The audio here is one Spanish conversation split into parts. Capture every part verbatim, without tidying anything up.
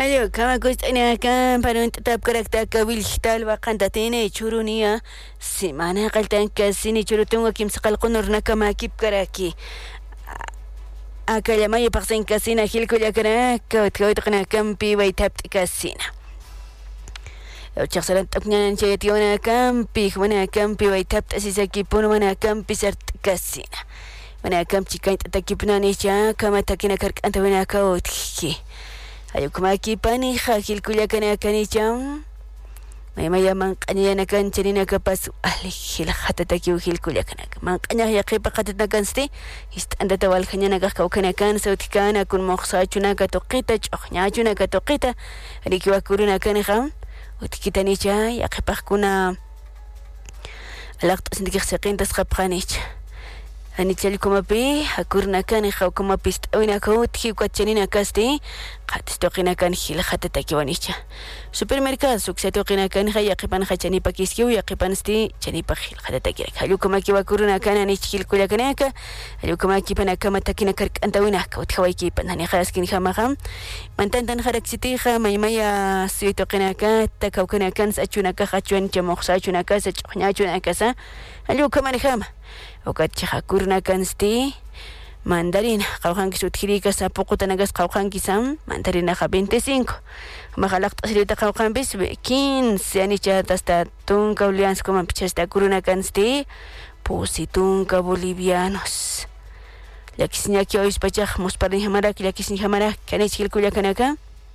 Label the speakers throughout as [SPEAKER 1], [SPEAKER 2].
[SPEAKER 1] Ayo, kama kustania kan parun tetap karakter kabil tal wakan tatene churunia simana kaltan kasini churutunga kim sakal kunur nakama kip karaki. Akala mayo paksen kasina hilko yakana kaut kaut kana kampi wai tap kasina. Chaksalan tapnya chayationa kampi mana kampi wai tap asisaki pun mana kampi sart kasina. Mana kampi kain takipna ni cha kama takina kark antawena kaut ki. Ayo kumaki pani khakil kuya kana kani cham may mayaman kanya na kan chanina kapas ahli khil khatata ki khil kuya kana man kanya ya khipa khatata kan sti istanda tawal khanya na ka kana kan sautikana kun mokhsa chuna ka toqita chokhnya chuna ka toqita riki wakuruna kan kham utkitani cha ya khipa kuna alaqt asndik khsaqin tasqabqanich ani chali kuma pe hakurna kan khaw kuma pist awina ko thi ko chanina kasti qat stoqina kan khil khatata kiwanicha supermercado sukseto qina kan khaya qipan khachani pakiskiu ya qipan sti chani pa khil khatata kirak halu kuma ki wakurna kan ani chil kula kanaka halu kuma ki pana kama takina kark antawina ko thawai ki pan ani khaskin khama kham mantan tan kharak siti kha may maya suito qina ka takaw kana kan sa chuna ka khachuan chamokhsa chuna ka sa chkhnya chuna ka sa halu kuma ni khama okat chakurna kansti mandarin qawhan ki suthirika sa poqotanagas qawhan ki sam mandarina kha veinticinco mahalaq tasrita qawhan bis quince ani chata hasta tunka ulians como pichasta kuruna kansti positunka bolivianos la kisnya ki hoy spachaj musparin hamara ki la kisnya hamara kanich kilkuya kanaka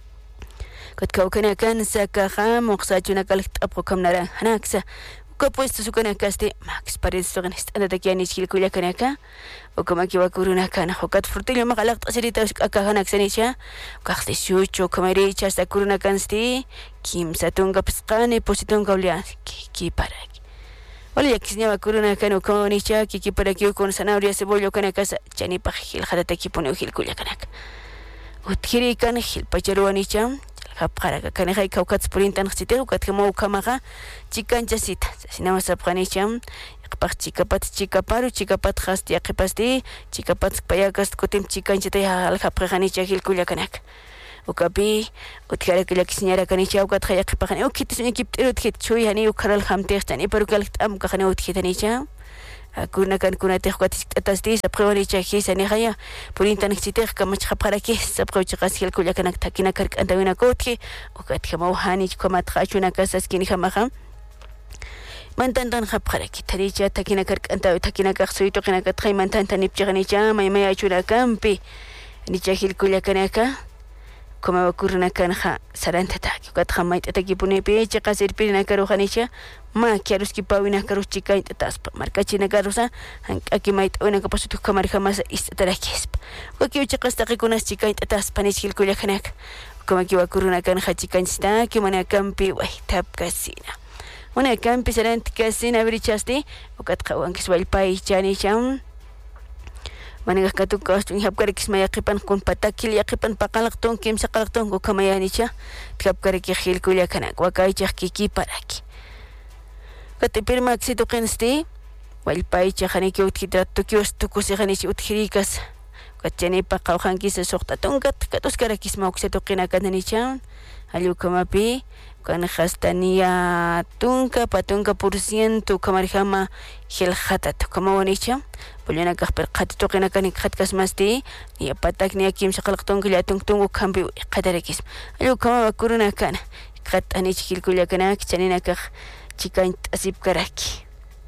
[SPEAKER 1] kat kawkana kan sakaha moqsachuna kalq apqokamnara hanaksa ko puesto su kana kaste max parece que anda de aquí a nichil kuya kanaka o como que va kuruna kana hokat furtillo magalaq tasirita aka hanak sanisha kaxte shucho kamaricha hasta kuruna kansti kim satunga pisqani positunga ulian ki para wala yakisnya kuruna kana ko nicha ki ki para ki con zanahoria cebolla kana casa chani pajil hadata ki pone ujil kuya kanaka utkiri kan hil pacharuanicha para kana hay kaukat purintan xitero kat kama ukamaga chikancha sita sinama sapqanicham qpaq chikapat chikaparu chikapat khasti qipasti chikapat payakas kutim chikancha ta al khapqani chakil kuya kanak ukapi utkara kila kisnyara kanicha ukat khaya qpaqani ukitis nikiptero tkit chuy hani ukharal khamtextani parukal am kakhani utkitanicha kuna kan kuna tehqatis tastis apqewani chakhi sani khaya purintan xitej kamach khapqaraki sapqewchi qasil kuya kanak takina kark andawina kotki ukat khama uhani komat khachuna kasas kini khama kham mantantan khapqaraki taricha takina kark andaw takina qaqsuito qina katqay mantantan ipchigani cha may may achuna kampi ni chahil kuya kanaka como ocurre kan kha saranta taki kat khamait taki pune pe chaqasir pirina karo khanicha ma kiarus ki pawina karo chika tas marka china karosa aki mait ona ka pasutu kamar khamas istarakis ko ki chaqas taki kunas chika tas panichil kuya khanak como ki ocurre kan kha chika sta ki mana kampi wai tap kasina una kampi sarant kasina brichasti ukat khawan kiswal pai chani cham maniga katukas tu hab karik ismaya qipan kun patakil yaqipan paqalaqton kim saqalaqton ko kamayanicha tkap karik khil kuya kana wakay chaqki paraki katipir maxito qinsti walpay chaqani ki utkitra tukios tukusi khanichi utkirikas kachani paqawhan kisa soqta tongat katus karak isma ukseto qina kananicha alu kamapi kan khastania tunka patunka por ciento kamarjama hil khatat kamawanicha Poliana kahper qatito qina kani khatkas masti ni patak ni akim saqalqton kila tungtung kambi qadarekis alu kama kuruna kana qat ani chikil kuya kana chanina kah chikan asip karaki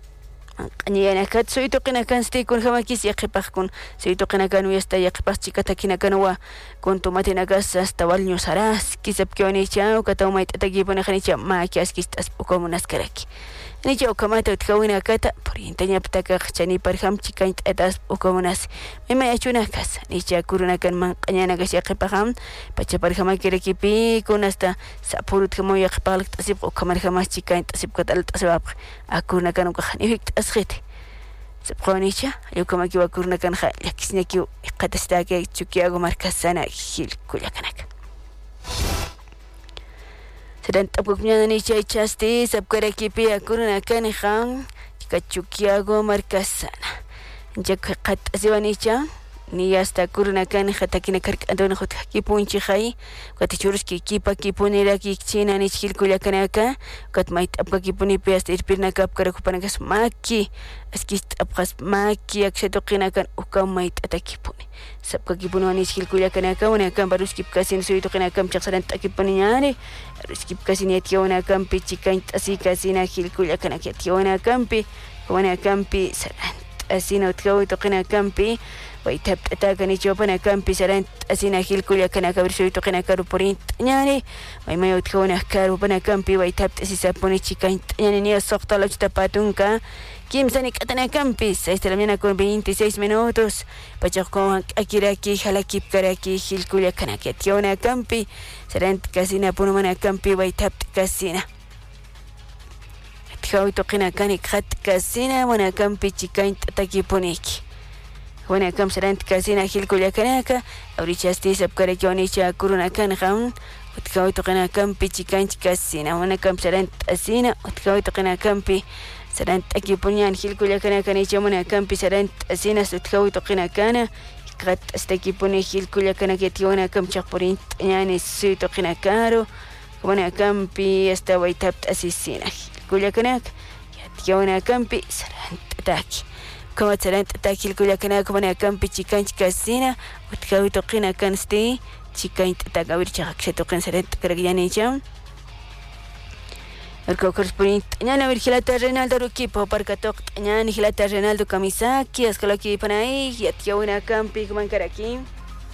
[SPEAKER 1] ani ana kat soito qina kan sti kun hamakis yaqipaq kun soito qina kan yasta yaqipaq chikata kina kanwa kun tomatina gas hasta walño saras kisap kioni chao katamait atagi pone khanicha ma kiaskis tas ukomunas karaki ni yo kamata utkawina kata porientanya ptaka chani parham chikan etas ukomunas mema yachuna kas ni cha kuruna kan man qanyana gas yaqipaqam pacha parhama kirekipi kun hasta sapurut kamo yaqipaq tasib ukamar khamas chikan tasib katal tasab akuna kan ukhani hikt askhit sabqonicha yo kama ki wakurna kan kha yakisnya ki qatastake chukiago markasana hil kulakanak Sedang tapuknya ni cai chasti sabkara kipi akurna kan khang kachukiago markasana jak qat asiwani cha ni hasta kuruna kan hatakina karkandona hot kipunchi khai kat churus ki kipa kipunira ki china ni chil kulia kanaka kat mait apka kipuni pe hasta irpirna kap karakupanas maki aski apkas maki akshato kinakan ukam mait atakipuni sabka kipunu ni chil kulia kanaka una kan barus kip kasin suito kanakam chaksaran takipuni nyane barus kip kasin yationa kampi chikain asi kasina chil kulia kanaka yationa kampi wana kampi saran asina utkawi tokina kampi ويتب تاكني جوبنا كان بسران أسينا هيل كل كنا كبر شوي تقنا كارو برين يعني ما ما يتكون كارو بنا كان بي ويتب تسيس بوني تشيكين يعني نيا سقط لو تباتونكا كيم سني كتنا كان بي سيستلمنا كون veintiséis minutos بجاكم أكيراكي خلاكي بكراكي هيل كل كنا كتيونا كان بي سران كاسينا بونو منا كان بي ويتب كاسينا تخاوي تقنا كان خد كاسينا منا كان بي تشيكين تاكي بونيكي wana kam sarant kasina hil kulia kanaka aurichasti sab kare kyoni cha kuruna kan kham utkawi to kana kam pichi kan kasina wana kam sarant asina utkawi to kana kam pi sarant akipunyan hil kulia kanaka ni chamuna kam pi sarant asina utkawi to kana kana kat astakipuni hil kulia kanaka tiona kam chakpurin yani su to kana karo wana kam pi asta waitat asisina kulia kanaka tiona kam pi sarant taki كما تلانت تاكل كل كنا كمان كم بتشيكان كاسينا وتكاوي تقينا كان ستي تشيكان تاكاوي تشاك شتوقين سرت كرجاني جام الكوكرس برينت أنا بالخلات رينالدو روكي بوبر كتوق أنا خلات رينالدو كاميساكي أسكالوكي بناي يتيونا كم بيك من كراكيم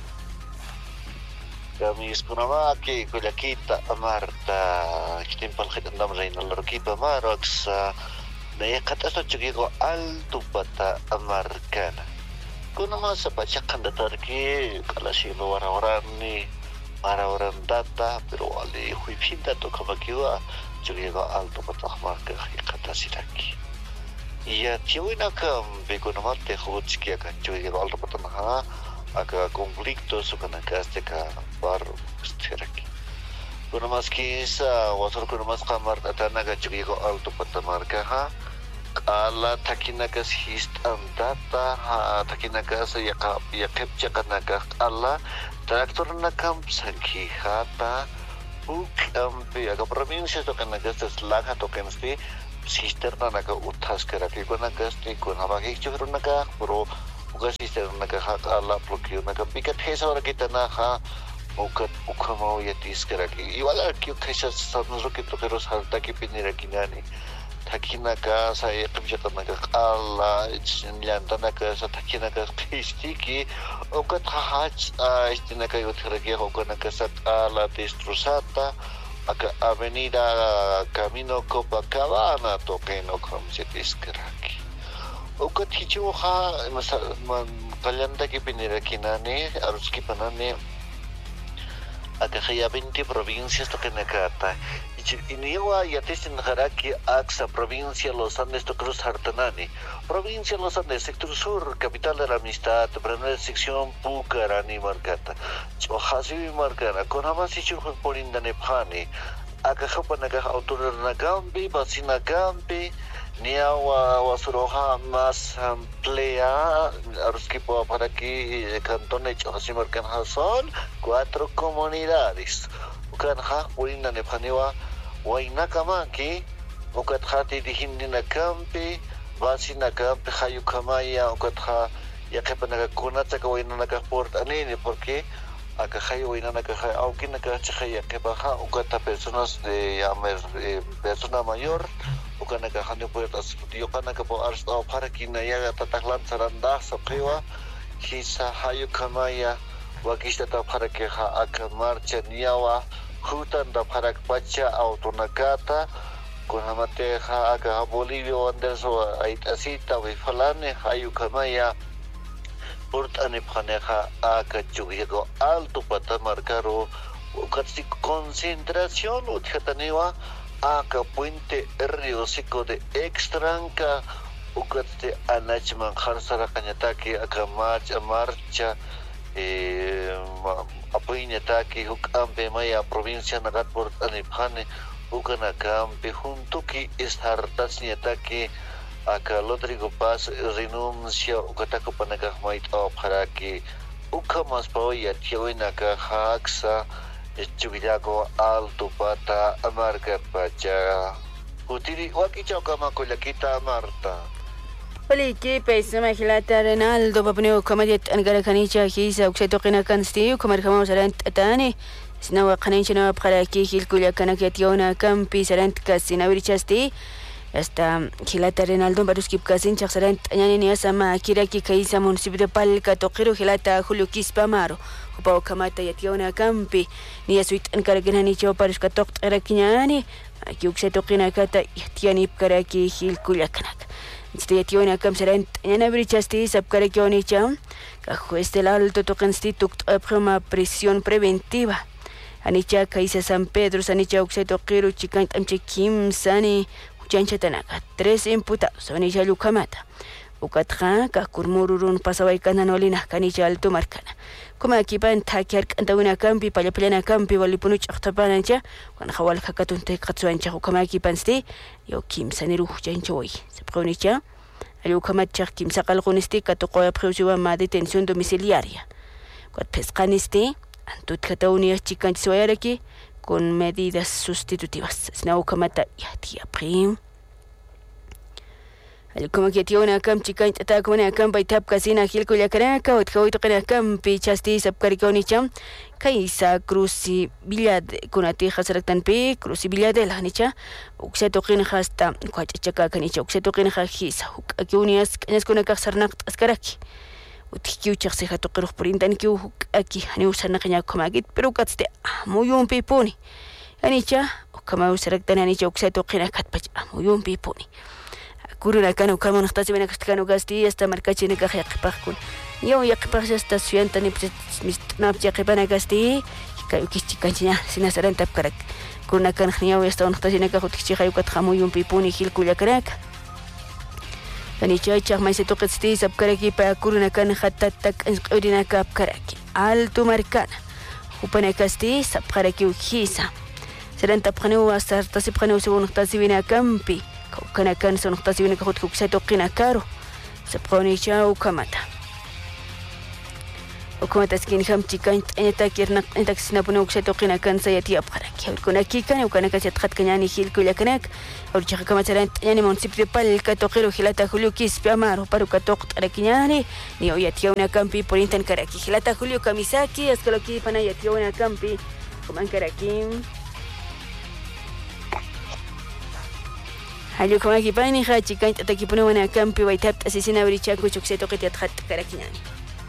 [SPEAKER 2] Kamis punamaki kulakita amarta kitimpal khidandam Reinaldo roki bamarox Naikat aso chugigo alto bata amarkana. Kuna mas sa bacakan datarki kalasilo wara-wara ni wara-wara data pero ali huipinda to kamakiwa chugigo alto bata amarka kata siraki. Iya tiwina kam bego namate khutski akan chugigo alto bata naha aka konflikto sukana kaste ka bar siraki. Kuna mas kisa wasar kuna mas kamar atana ka chugigo alto bata marka ha ala takinakas histan data ha takinakas yakap yakep jakanaga ala traktor nakam sangki hata ukam pe aga provincia to kanagas slaga to kensti sisterna naga uthas karaki konagas te konabagi churu naga pro uga sisterna naga ha ala blokio naga pikat hesa ora kita na ha ukat ukamo yatis karaki iwala kyo kesa sanro ke to keros halta ki pinira kinani Takinaka saya kerjakanaka Allah nyantanaga sa takinaka kristiki ukat hahaj istinaka yutrage hokanaka sat ala destrozata aka avenida Camino Copacabana tokeno kramsetis karaki ukat hichuha kalyanta ki pinirakinani arus ki panani aka kaya veinte provincias tokenakata Iniwa yatistin haraki Axa, provincia Los Andes, Cruz Hartanani, provincia Los Andes, sector sur, capital de la amistad, primera sección Pucarani Marcata, Chohasi Marcana, Konamasi Churhut Polinda Nepani, Akahapanaga Autor Nagambi, Basina Gambi, Niawa Wasuroha más amplía, Arusquipo para aquí, Cantone Chohasi Marcan Hasson, cuatro comunidades. Ukanha Polinda Nepaniwa. Wainakamaki, ukathati di hindi na kampi, basi na kampi hayu kamaya, ukatha yakapanaga kunat sa kawin na nakaport anini, porque akahayo ina nakahay aukin nakachakaya kapaha, ukatha personas de yamer persona mayor, ukanakahanyo puertas, yoka nakapo arsto para kinayaga tataklan saranda sa kiwa, hisa hayu kamaya, wakista ta para keha akamarcha niyawa, hutan da parak baca autonagata kunamate ha aga Bolivia wanderso ait asita we falane hayu kamaya portane paneja aga jugigo alto pata marcaro ukatsi concentración utjataniwa aga puente río sico de extranca ukatsi anachman harsara kanyataki aga marcha marcha eh apoinya taki hukampe maya provincia nagat port anipane ukana kampe junto ki ishartasnya taki Acá Rodrigo Paz renuncia ukatako panakahmait o para que ukamas paoya tiawina ka haksa chubidago alto pata amarga pacha utili wakichao kama kolakita Marta.
[SPEAKER 1] Oli ki paisa hilata Renaldo papneo kamadiat angara kanicha hisa ukseto qina kansti ukamar kama sarant atani sinawa qanancha na para ki hilkuya kanakiat yona kampi sarant kasina wirichasti hasta hilata Renaldo baruskip kasin chaqsarant añani ni asama kiraki kaisa municipio palka toqiru hilata Julio Kispamaro upao kamata yationa kampi ni asuit ankaragani chao paruska toq arakiñani aki ukseto qina kata yatiani karaki hilkuya kanak Stiationa kam serent en brichasti sabkarakioni cham ka juez del alto toqenstitut aprema prisión preventiva anicha kaisa San Pedro sanicha ukseto qiru chikant amche kim sani uchancha tanaka tres imputados anicha lukamata ukatra ka kurmururun pasaway kananolina kanicha alto marcana como aquí pan takiar kantawina kampi palaplana kampi walipunuch aqtapanancha kan khawal khakatunte qatsuancha como aquí pansti yo kim sani rujancha hoy Pronicha, el Ucamachar Kim Sakalgunisti, Catocoa Preusiva ma detención domiciliaria. Cuat pescanisti, Antut Cataunia Chicansueraki, con medidas sustitutivas. Snaucamata Yatia Prim. El como que tiene una cam chican attack una cam by tap casina hilko ya caraca o tjo to kana cam pichasti sab karikonicham kaisa cruci bilad kuna tija saraktan pe cruci bilad la nicha ukseto qin hasta kwachaka kanicha ukseto qin hajisa akiunias kanas kuna kasarnak askaraki utkiu chaqse hato qirux printan kiu aki hani usana qanya komagit pero katste muy un piponi anicha kama usaraktan anicha ukseto qin katpach muy un piponi Kuruna kanu kama nahtasi bena kanu gasti hasta marcachi ne kaja qipaqkun yo yaqipaq hasta suyanta ni mistnap yaqipana gasti kayu kichikanchina sina saran tapkarak kuruna kan khniya hasta nahtasi ne kaja utkichi kayu kat khamu yum pipuni hilku yakrak ani chay chaq mai se toqesti sapkaraki pa kuruna kan khatta tak qudina kapkaraki alto marcana upana gasti sapkaraki ukhisa saran tapkhanu hasta tasipkhanu segun nahtasi bena kampi kana kan son naqtasi wina khut kuksato qina karo sapqoni chao kamata ukumata skin ham chikan enta kirna enta kisna puna kuksato qina kan sayati apqaraki kuna kikan ukana kasat khat kanyani hil kulakanak urcha kamataran yani municipio palka toqiro hilata Julio Kispamaro paruka toq arakinyani ni oyatya una campi por intan karaki hilata Julio Kamisaki askaloki pana yatya una campi kuman karakim Hallo como aquí pani hachi kan tataki puna wana kampi waitap asisina bricha ku chukseto qitiat khat karakinani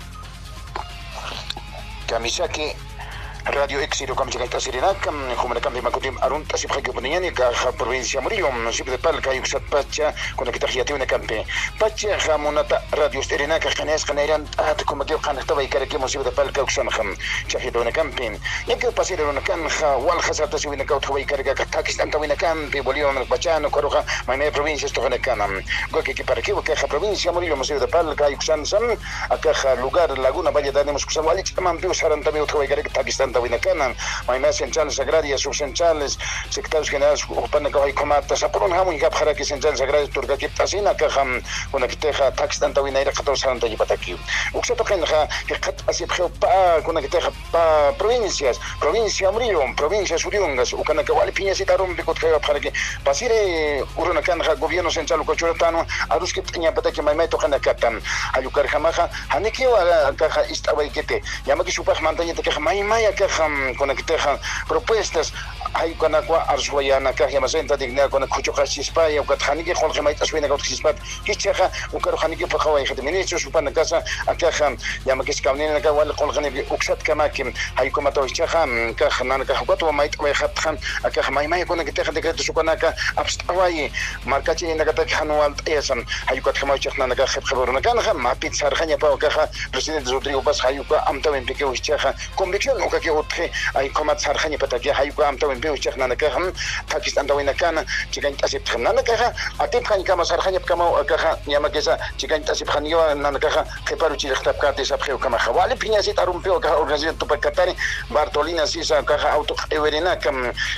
[SPEAKER 3] Kamisaki Radio Éxito Kamisaki Tasirina kam como la campi makutim arun tasib khaki punani ka provincia Murillo municipio de Palca yuksat pacha kuna kitahiyati una campi pacha khamunata radio Sterina ka khanes khanairan at como que khan tawai karaki municipio de Palca yuksan kham chahida una campi yake pasira una kan kha wal khasata sibina ka tawai karaka ka Pakistan tawina campi Bolívar من بچان كروخا ما provincia esto gana kanam goke que para que que provincia Murillo municipio de Palca yuksan sam aka lugar laguna valle danemos kusan wali tamam piu saran también tawai karaka Pakistan tawina kanan ما centrales agrarias subcentrales secretarios generales ocupan que hay comata sapron hamu ingap haraki centrales agrarias turca que tasina que ham una que teja Pakistan tawina ira khato saranta yipataki uksato khanha que khat asib pa kuna que teja pa provincias provincia Murillo provincia Suriungas ukana que wali piña sitarum bikot que haraki pasire uruna kan gobierno central kochuratano arus que tiña pataki mai to khana katam ayukar khamaha haniki wa ka istawai kete yamaki supah mantanya te mai mai ka con que tejan propuestas hay con agua arzuayana que ya senta digna con kucho chispa y que hani que jorge mai taswina que chispa que cheja un caro hani que paja y que ministro supan casa akaja ya ma que skamnina que wal qol gani uksat kama kim hay como to cheja que hanan que quatro mai to khathan akaja mai mai con que teja decreto sukana ka abstawai markachi ina que teja hanwal yasan hay que kama chekna que khab khabaruna kan ma pit sarkhanya pa que presidente Rodrigo Paz hay que amta en que cheja convicción o que otro hay como sarkhanya pataki hay que amta en chekna que Pakistan tawina kana chikan tasib khana que atip khan kama sarkhanya kama que yama que sa chikan tasib khaniyo nan que que paru chi khtab ka te sab kama khawali pinya sit arum pe ka organización to pakatari Bartolina sisa que auto everina kam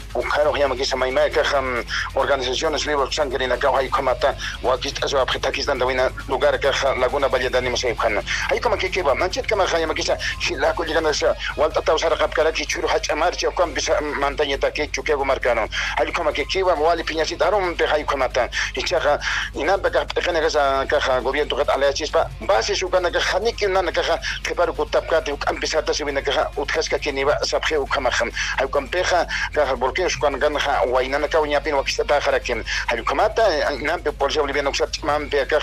[SPEAKER 3] ukaro llama que se maima que organizaciones vivos sangre na ka hay como ta wa que eso apta que están de lugar que laguna valle de animo se kan hay como que que va manchet kama llama que la ko llegando esa walta ta usar qab kala que churu hacha marcha con bisa montaña ta que chuque go marcaron hay como que que va wali piñasita arum te hay como ta y chaja y nada que que esa caja gobierno que ala chispa base su kana que khani que nana que que para ko tapka te empezar ta se viene que utkhasca que ni va sabje u kama kham hay como peja que porque es cuando gana wainana ka unya pin wakista ta kharakin hay como ta nampe por si boliviano que mampe ka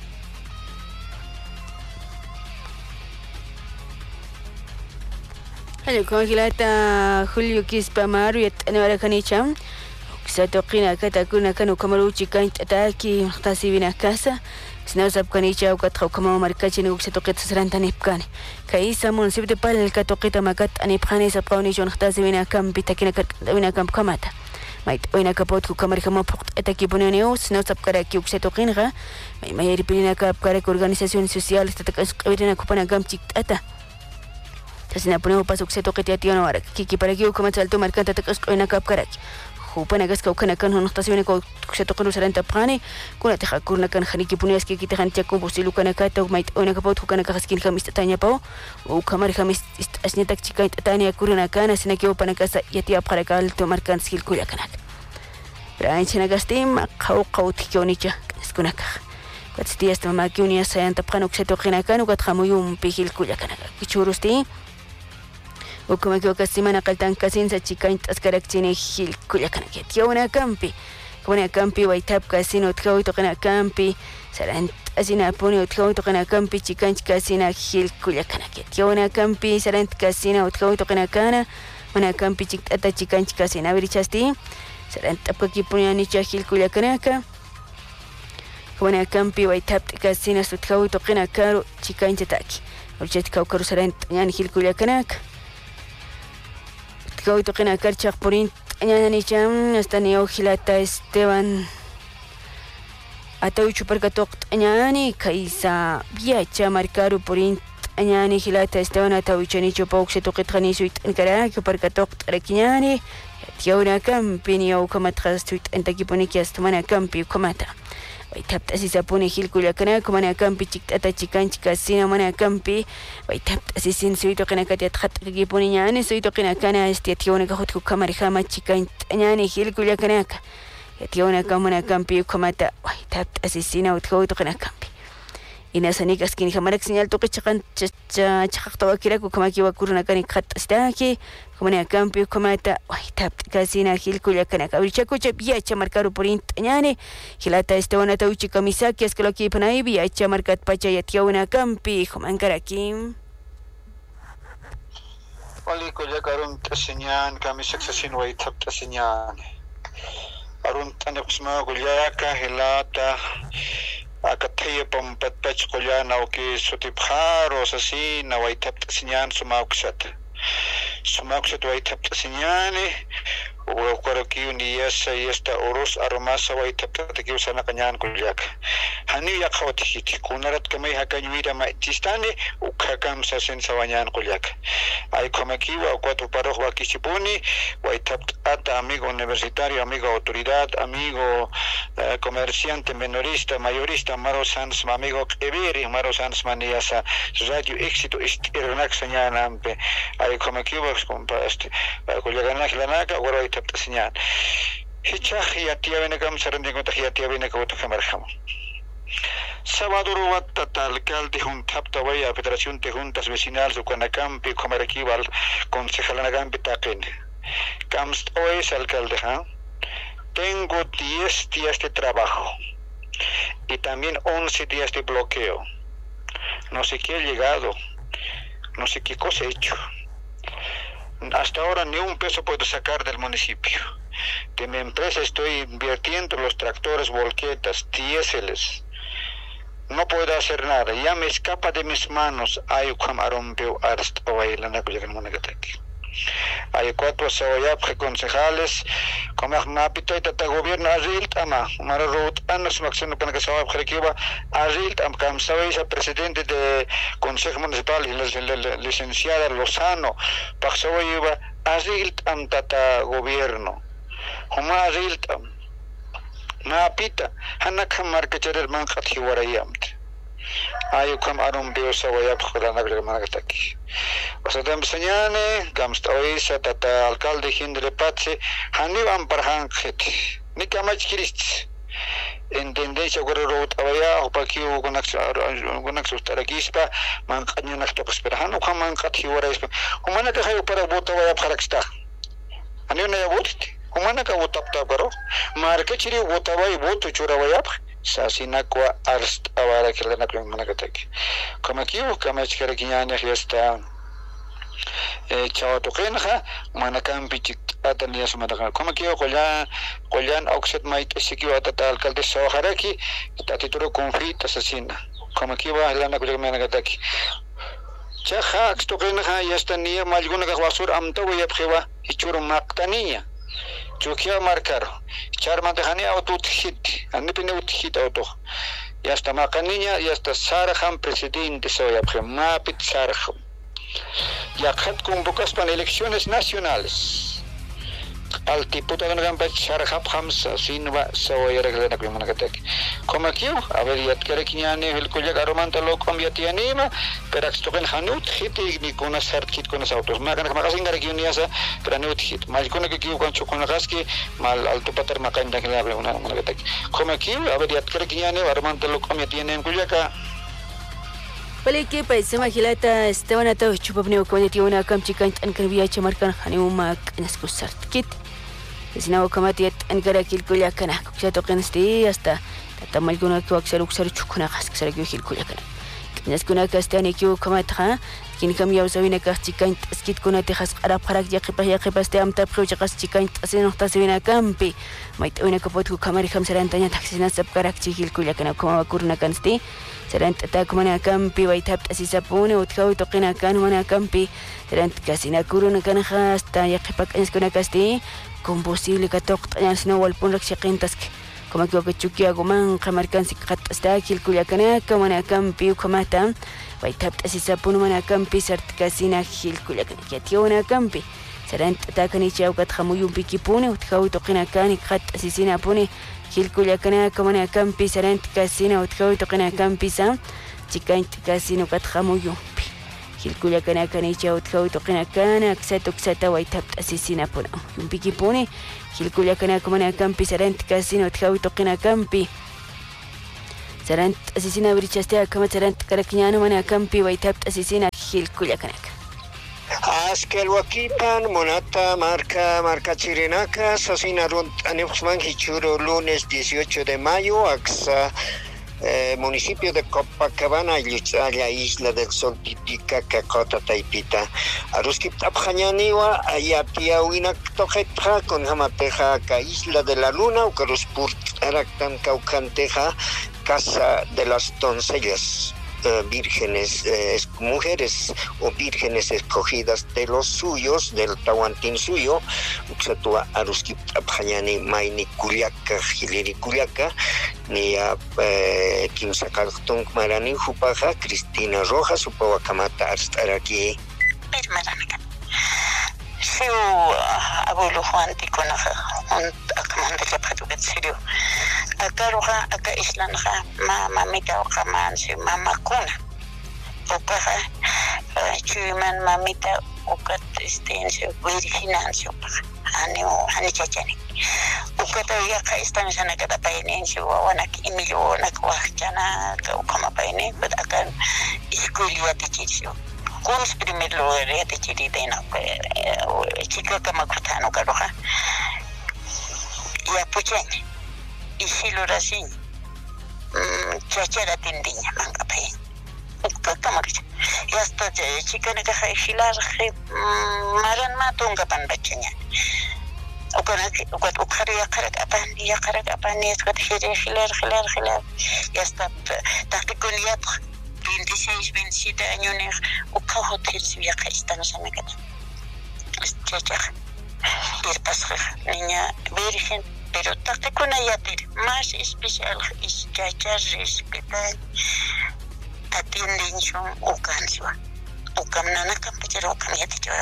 [SPEAKER 1] هل كونجلاتا خليو كيس بامارو يتأني ولا كنيشام ستوقينا كتكون كانوا كمروتشي كانت أتاكي مختاسي بنا كاسا سنو سب كنيشا وكتخو كما مركاتشي وكستوقيت سران تاني بكاني كايسا منصب دي بال كتوقيت مكات أني بخاني سب كونيشو نختاسي بنا كام بتاكينا كت بنا كام كماتا مايت وينا كبوتكو كمر كما بوقت أتاكي بنيو سنو سب كراكي وكستوقينغا ما يري بلينا كاب كراك أورغانيزاسيون سوسيال تتكس قبلنا كوبانا كام تيك أتا tasina ponemos paso que se toque te ationa ahora kiki para que como salto marcante te casco en acá para que jupana gasca kana kan no estación ko se toque no será prane kuna te hakurna kan khani ki punes que te hantia con posilu kana kata mait ona ka pot kana ka skin khamis tanya pao o kamar khamis asnya tak chika tanya kurna kana sina que pana casa y atia para que alto marcan skill kuya kana brain chena gastim khau khau tionicha skuna ka Katsti esta ma que unia se anta prano que se toque na kana kat khamuyum pihil kuya kana kichurusti وكما كيو كسيمانا قلتان كاسين ساتشيكاين تسكرك تيني هيل كل كنا كيت يونا كامبي كونا كامبي ويتاب كاسين وتكاوي تقنا كامبي سلانت أزينا بوني وتكاوي تقنا كامبي تشيكاين كاسينا هيل كل كنا كيت يونا كامبي سلانت كاسينا وتكاوي تقنا كانا ونا كامبي تشيك أتا تشيكاين كاسينا بريشاستي سلانت أبقى كيبوني أني هيل كل كنا كا كونا كامبي ويتاب كاسينا وتكاوي تقنا كارو تشيكاين تتاكي ورجعت كاو كارو سلانت يعني هيل كل كنا Kau itu kena kerja purin tanya ni jam nastani au hilata Esteban atau super katok tanya ni kaisa biaca markaru purin tanya ni hilata Esteban atau chani chupau se toket khani suit enkara super katok tarakinya ni tiauna kampini au kamatras suit entaki puni kias mana kampi kamata ويتابت أسيسا بوني هيل كولا كنا كمانا كامبي تشيكتا تشيكان تشيكاسينا مانا كامبي ويتابت أسيسين سويتو كنا كاتيات خط كيبوني نياني سويتو كنا كنا استياتيونا كخوتكو كماري خاما تشيكان نياني هيل كولا كنا ياتيونا كمانا كامبي وكماتا ويتابت أسيسينا وتكويتو كنا كامبي إنا سنيك أسكيني خمارك سنيال توقي تشيكان تشيكاكتا وكيراكو كماكي وكورونا كاني خط استاكي كمانا كامبي وكماتا ويتابت كاسينا هيل كولا كنا كاوريشاكو تشابيا تشاماركارو بورين تنياني hilata Esteban tauchi kamisaki eskolaki panaibi acha markat pacha yatiauna kampi khumankaraki
[SPEAKER 4] wali ko jakarun tasinyan kamisak sasin wai thap tasinyan arun tanapsma gulyaka hilata akathiye pampat pach kulyana oki sutibharo sasin wai thap tasinyan sumauksat sumauksat wai thap tasinyani وكركيو نياس يستا أوروس أروماسا ويتبتكيو سنة كنيان كلياك هني يقوتي كونرت كمي هكانيويدا ما تستاني وكاكام ساسين سوانيان كلياك أي كمكيو أقواتو باروخ واكيشيبوني ويتبت أتا أميغو universitario amigo autoridad amigo eh, comerciante minorista mayorista Maro Sans amigo Ebiri Maro Sans maniasa radio éxito istironak sanyanampe ay kamakiu compa este kuliagana hilanaka waro itaptasinyan hichah yatia venegam sarandingo tahiatia venegam tamarham Sabaduru Watata, alcalde Juntapta Vaya, Federación de Juntas Vecinales, Ucanacampi, Comaraquival, Concejalanagampi Taquén. Camst hoy es alcalde, ¿eh? Tengo diez días de trabajo y también once días de bloqueo. No sé qué he llegado, no sé qué cosa he hecho. Hasta ahora ni un peso puedo sacar del municipio. De mi empresa estoy invirtiendo los tractores, volquetas, diéseles. No puedo hacer nada, ya me escapa de mis manos. Hay Hay cuatro concejales, como Napito y Tata Gobierno, Azilt Ama, Mararut, Anos Maxino Panacasawab Jerequiba, Azilt Am Kamsawisa, presidente de Consejo Municipal, y la licenciada Lozano, Paxawayuba, Azilt Am Tata Gobierno. huma rilta ma pita hanaka marka cherer man qati warayamt ayo kam arum biosa wayap khulana gmanagtaki osadam señane gamsta oisa tata alcalde hindre patse hani am parhan khet nikamach krist intendencia gorro tawaya opakio gonax gonax ustarakispa man qanyo nakta perhanu kam man qati waraispa humana ka hayo para bota wayap kharaksta ani na yabut humana ka wotapta garo marka chiri wotawai botu chura wayap sasina kwa arst awara kelana klang managatak kama kiu kama chikara kinyanya fiesta eh chao tokenha manakam pichik atania sumadaka kama kiu kolya kolyan oxet mait sikio atata alcalde saharaki tatituro conflit sasina kama kiu helana klang managatak chaha tokenha yastania malguna ka wasur amta wayap khiwa ichur maqtaniya Chukia marcaro, charma de Hania auto hit, and nipping out hit auto. Yasta Macaniña, Yasta Saraham, presidente Soya, Mapit Saraham. Yakhat convocas para elecciones nacionales. Al tipo de gran Saraham Hamsa, Sinva, Soya, Reglana Krimanatek. Como aquí, a ver, Yatkerekiani, el Kuyak Aromanta lo conviatianima, pero Axtoken Hanut, hit con una circuit con los autos. Magan Magasin Garguniasa, pero no hit. Malcona que con Chukonagaski, mal alto pater Macanda que le habla una Manatek. Como aquí, a ver, Yatkerekiani, Aromanta lo conviatiana en Kuyaka.
[SPEAKER 1] Paliki paisa magilata estaban atados chupapneo con una camchica en Carvia Chamarcan Haniumak en Escusart Kit. Es una camatiet en Garakil Kuyakana, que tocan este hasta Tatamalguna Coaxaruxar Chukunagas, que se regió Kuyakana. Nescuna Castani Q Kamatra, quien cambió Savina Castica, Skit con Tejas Arab Harak Yakipaya Pastam Taprojas Chica, Asenoctasina Campi, might own a capotu Kamariham Sarantana Taxina Subkarakchi Kuyakana, Koma Kurna Cansti. Serant attackmana campi waitapt asisapune utkaw toqina kan wana campi serant kasina kuruna kan hasta yaqipak eskuna kasti composible katoq tañasna walpun rakshiqintask como que chukia goman qamarkan sikqat hasta kilkulyakana kamana campi ukamata waitapt asisapune mana campi sert kasina kilkulyakana yationa campi serant attackani chawkat khamuyun pikipune utkaw toqina kan iqat asisina pune Kilkulyakana kamana campi serant casino utkaw toqina campisa chikant casino katxamuyumpi Kilkulyakana kanicha utkaw toqina kana aksato ksata waitapt asisina puna yumpiki pune Kilkulyakana kamana campi serant casino utkaw toqina campi serant asisina brichaste kama serant karakñano mana campi waitapt asisina Kilkulyakana
[SPEAKER 5] Askel wakipan monata marca marca chirenaca sasina runt anexman hichuro lunes dieciocho de mayo axa eh, municipio de Copacabana la isla del Sol Titica Cacota Taipita aruski tapjañaniwa ayatia wina tojetra con jamateja ca isla de la luna o caruspur araktan caucanteja casa de las doncellas Uh, vírgenes, eh, mujeres o vírgenes escogidas de los suyos, del Tahuantín suyo, Uxatua Aruski Abhayani Maini Kuliaka, Hiliri Kuliaka, ni a Kimsakaltung Marani Jupaja, Cristina Rojas, Upawakamata Arstaraki.
[SPEAKER 6] Siu abuelo Juan Ticonaja, un acamanda de Patugat Sirio. Acá roja, acá islanja, mamita o caman, si mamá cuna. Opaja, chuman mamita o cat estense, virginancio, anio, anichachani. Ukata yaka están en la cata painense, o anak imilo, nakwachana, o cama paine, but acá escuelia de chicho. Kunis primer lugar ya te chiritena chica kama kutano karoha ya puchene isilo rasin chachara tindinya manga pai kama kicha ya sta chica ne ka shilar maran ma tunga pan bachanya ukana ukat ukhari ya karak apan ya karak apan ya skat khiri khilar khilar khilar ya sta taktikuniyat veintiséis, veintisiete años, o hotel si viaja estamos en la casa. Chacha, ir pasar, niña virgen, pero tarde con ayatir, más especial es chacha respetar, atienden son o canción, o camnana campechero o cambiate yo a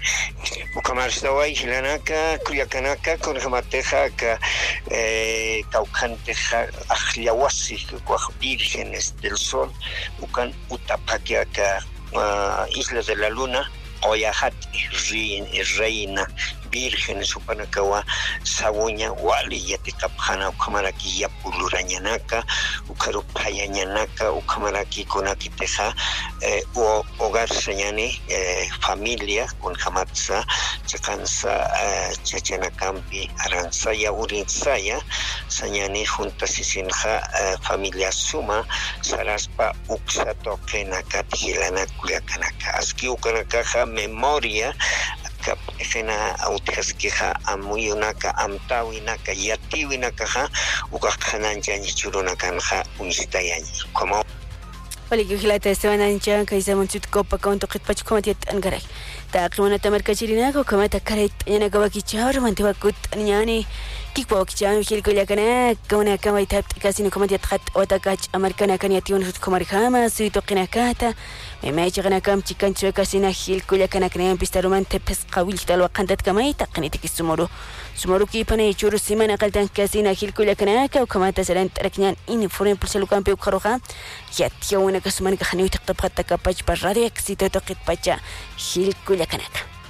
[SPEAKER 5] Ukamarstawa Islanaka, Cuyacanaka, Conjamateja, eh, Caucanteja, Ajliawasi, Vírgenes del Sol, Ucan Utapaquiaca, uh, Isla de la Luna, Oyahat, Reina, Virgen, Supanakawa, Sabuña, Wali, Yatikapana, Ukamaraki, Yapulurañanaka, Ukarupayanaka, Ukamaraki, Konakiteja, eh, o Hogar Señani, eh, familia, con Hamatza, Chacanza, eh, Chachanacampi, Aranzaya, Urinsaya, Sañani, Junta Sisinja, eh, familia Suma, Saraspa, Uxato, Kenaka, Tilana, Culiacanaka, Aski, Ukanakaja, memoria, Kapena auteskeja amuyunaka amtawinaka yatiwinaka ukakhananchani churunakanja unistayani como
[SPEAKER 1] Wali gilata Esteban Ancha kaisa montut copa conto qitpach komatiat angaray taqimana tamarkachirina ko komata karait yana gawakichar mantibakut anyani kikwa kicham hilkola kana kona kama itab kasino komatiat khat otakach amarkana kan yatiun hut komarkhama suito qinakata ماجي كم تكن شوي كاسينا هيل كل كنا كنا بيسترومان تبس قوي تلو قندت كما يتقنيتك السمرو سمرو كي بني يشورو سيمانا قلتان كاسينا هيل كل كنا وكما تسلن تركنان إني فورين بلسلو كان بيو خروخا ياتيونا كسمان كخنيو تقطب خطا كباج براري اكسيتو تقيت باجا هيل كل كنا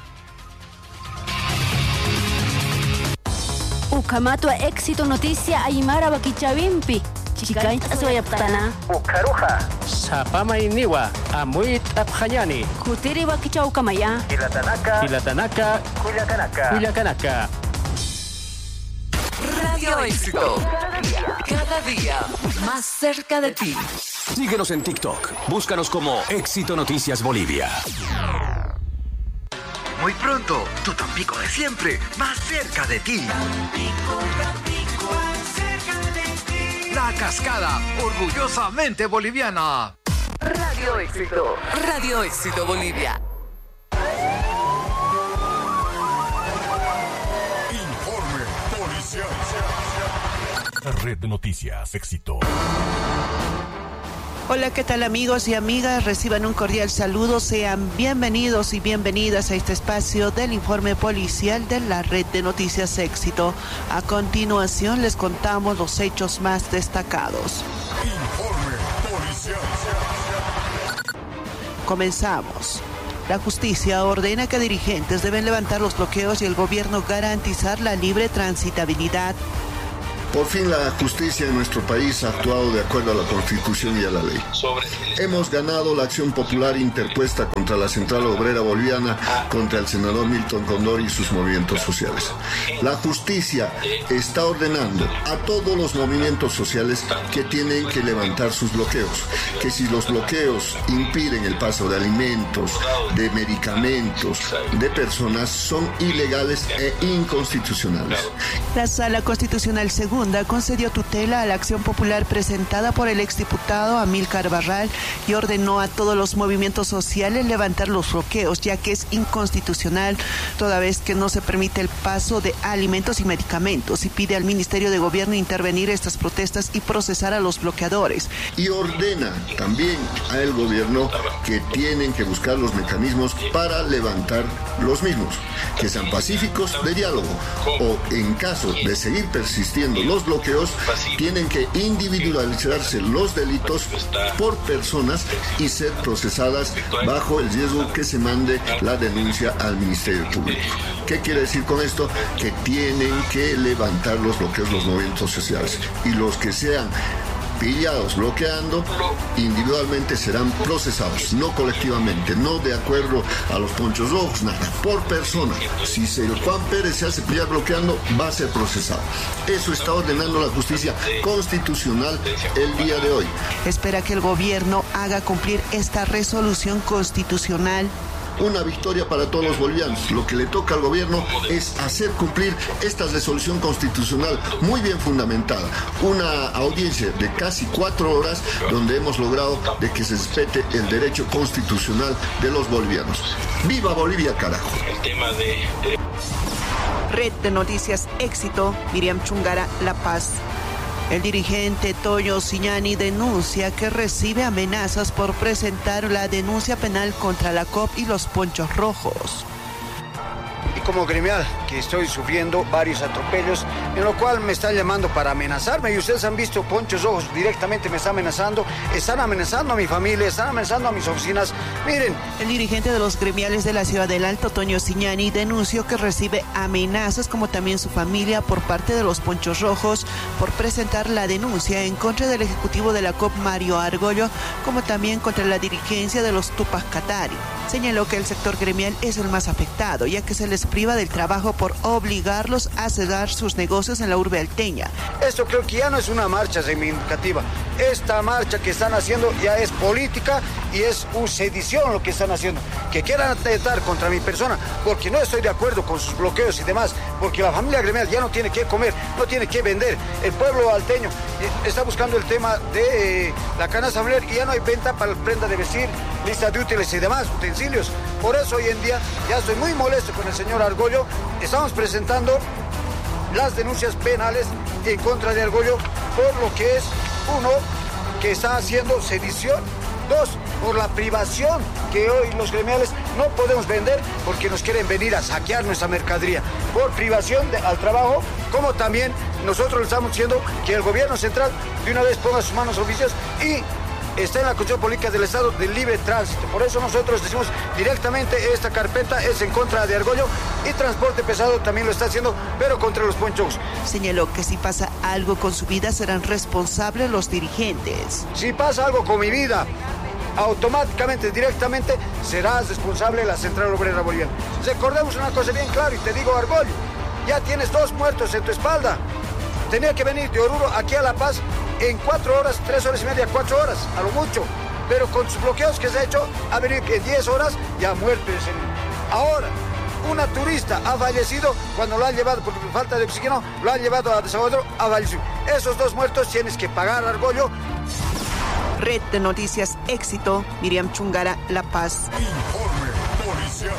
[SPEAKER 1] Ukamato éxito noticia Aymara Bakichawimpi Chikain Aswayaptana
[SPEAKER 7] Ukaruja Sapama Iniwa Amuit Abhanyani
[SPEAKER 1] Kutiri Bakicha Ukamaya
[SPEAKER 7] Ilatanaka Ilatanaka Culiacanaka Culiacanaka
[SPEAKER 8] Radio Éxito cada día más cerca de ti.
[SPEAKER 9] Síguenos en TikTok, búscanos como Éxito Noticias Bolivia.
[SPEAKER 10] Muy pronto, tu Tampico de siempre, más cerca de ti. Tampico, Tampico, cerca de ti. La Cascada, orgullosamente boliviana.
[SPEAKER 8] Radio Éxito. Radio Éxito Bolivia.
[SPEAKER 11] Informe policial. Red de Noticias Éxito.
[SPEAKER 12] Hola, ¿qué tal amigos y amigas? Reciban un cordial saludo, sean bienvenidos y bienvenidas a este espacio del informe policial de la Red de Noticias Éxito. A continuación les contamos los hechos más destacados.
[SPEAKER 11] Informe policial.
[SPEAKER 12] Comenzamos. La justicia ordena que dirigentes deben levantar los bloqueos y el gobierno garantizar la libre transitabilidad.
[SPEAKER 13] Por fin la justicia en nuestro país ha actuado de acuerdo a la Constitución y a la ley. Hemos ganado la acción popular interpuesta contra la Central Obrera Boliviana, contra el senador Milton Condori y sus movimientos sociales. La justicia está ordenando a todos los movimientos sociales que tienen que levantar sus bloqueos, que si los bloqueos impiden el paso de alimentos, de medicamentos, de personas, son ilegales e inconstitucionales.
[SPEAKER 12] La Sala Constitucional Segunda concedió tutela a la acción popular presentada por el exdiputado Amílcar Barral y ordenó a todos los movimientos sociales levantar los bloqueos, ya que es inconstitucional, toda vez que no se permite el paso de alimentos y medicamentos, y pide al Ministerio de Gobierno intervenir estas protestas y procesar a los bloqueadores.
[SPEAKER 13] Y ordena también al gobierno que tienen que buscar los mecanismos para levantar los mismos, que sean pacíficos, de diálogo, o en caso de seguir persistiendo los bloqueos, tienen que individualizarse los delitos por personas y ser procesadas bajo el riesgo que se mande la denuncia al Ministerio Público. ¿Qué quiere decir con esto? Que tienen que levantar los bloqueos los movimientos sociales, y los que sean pillados bloqueando individualmente serán procesados, no colectivamente, no de acuerdo a los ponchos rojos, nada, por persona. Si el Juan Pérez se hace pillar bloqueando, va a ser procesado. Eso está ordenando la justicia constitucional el día de hoy.
[SPEAKER 12] Espera que el gobierno haga cumplir esta resolución constitucional.
[SPEAKER 13] Una victoria para todos los bolivianos. Lo que le toca al gobierno es hacer cumplir esta resolución constitucional muy bien fundamentada. Una audiencia de casi cuatro horas donde hemos logrado de que se respete el derecho constitucional de los bolivianos. ¡Viva Bolivia, carajo!
[SPEAKER 14] El tema de...
[SPEAKER 12] Red de Noticias Éxito, Miriam Chungara, La Paz. El dirigente Toyo Siñani denuncia que recibe amenazas por presentar la denuncia penal contra la C O P y los Ponchos Rojos.
[SPEAKER 14] como gremial que estoy sufriendo varios atropellos, en lo cual me están llamando para amenazarme, y ustedes han visto Ponchos Rojos directamente me está amenazando, están amenazando a mi familia, están amenazando a mis oficinas. Miren.
[SPEAKER 12] El dirigente de los gremiales de la ciudad del Alto, Toño Siñani, denunció que recibe amenazas, como también su familia, por parte de los Ponchos Rojos por presentar la denuncia en contra del ejecutivo de la C O P, Mario Argollo, como también contra la dirigencia de los Tupac Katari. Señaló que el sector gremial es el más afectado, ya que se les priva del trabajo por obligarlos a cerrar sus negocios en la urbe alteña.
[SPEAKER 14] Esto creo que ya no es una marcha reivindicativa. Esta marcha que están haciendo ya es política y es una sedición lo que están haciendo. Que quieran atentar contra mi persona porque no estoy de acuerdo con sus bloqueos y demás, porque la familia gremial ya no tiene que comer, no tiene que vender. El pueblo alteño está buscando el tema de eh, la canasta familiar y ya no hay venta para prenda de vestir, lista de útiles y demás, utensilios. Por eso hoy en día ya estoy muy molesto con el señor Argollo. Estamos presentando las denuncias penales en contra de Argollo por lo que es, uno, que está haciendo sedición, dos, por la privación que hoy los gremiales no podemos vender porque nos quieren venir a saquear nuestra mercadería, por privación de, al trabajo, como también nosotros le estamos diciendo que el gobierno central de una vez ponga sus manos oficios y está en la Constitución Política del Estado del libre tránsito. Por eso nosotros decimos directamente esta carpeta es en contra de Argollo, y transporte pesado también lo está haciendo, pero contra los ponchos.
[SPEAKER 12] Señaló que si pasa algo con su vida serán responsables los dirigentes.
[SPEAKER 14] Si pasa algo con mi vida, automáticamente, directamente, serás responsable la Central Obrera Boliviana. Recordemos una cosa bien clara y te digo, Argollo, ya tienes dos muertos en tu espalda. Tenía que venir de Oruro aquí a La Paz en cuatro horas, tres horas y media, cuatro horas, a lo mucho. Pero con sus bloqueos que se ha hecho, ha venido en diez horas y ha muerto ese niño. Ahora, una turista ha fallecido cuando lo han llevado por falta de oxígeno, lo han llevado a Desaguadero, ha fallecido. Esos dos muertos tienes que pagar, Argollo.
[SPEAKER 12] Red de Noticias Éxito, Miriam Chungara, La Paz.
[SPEAKER 11] Informe policial.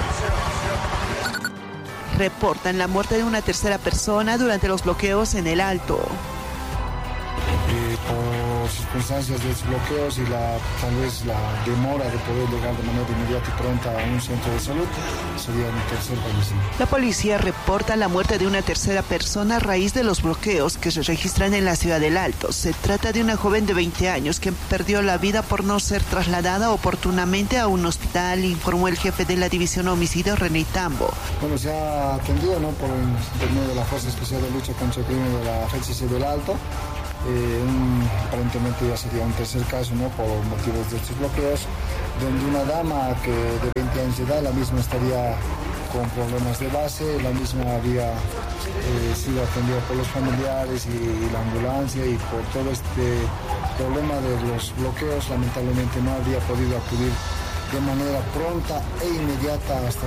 [SPEAKER 12] Reportan la muerte de una tercera persona durante los bloqueos en el Alto.
[SPEAKER 15] Eh, por circunstancias de los bloqueos y la, tal vez la demora de poder llegar de manera inmediata y pronta a un centro de salud, sería un tercer fallecido.
[SPEAKER 12] La policía reporta la muerte de una tercera persona a raíz de los bloqueos que se registran en la ciudad del Alto. Se trata de una joven de veinte años que perdió la vida por no ser trasladada oportunamente a un hospital, informó el jefe de la división homicidio, René Tambo.
[SPEAKER 15] Bueno, se ha atendido, ¿no?, por intermedio de la Fuerza Especial de Lucha contra el Crimen de la F C C del Alto. Eh, un, aparentemente ya sería un tercer caso, ¿no?, por motivos de estos bloqueos, donde una dama que de veinte años de edad, la misma estaría con problemas de base, la misma había eh, sido atendida por los familiares y, y la ambulancia, y por todo este problema de los bloqueos lamentablemente no había podido acudir de manera pronta e inmediata hasta